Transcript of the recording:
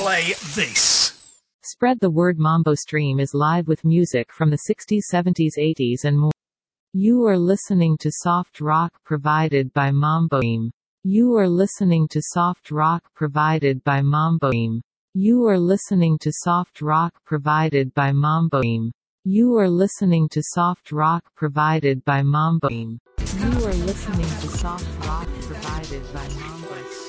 play this. Spread the word. Mambo Stream is live with music from the 60s, 70s, 80s and more. You are listening to soft rock provided by Mambo Stream. You are listening to soft rock provided by Mambo Stream. You are listening to soft rock provided by Mambo Stream. You are listening to soft rock provided by Mambo Stream. You are listening to soft rock provided by Mambo Stream.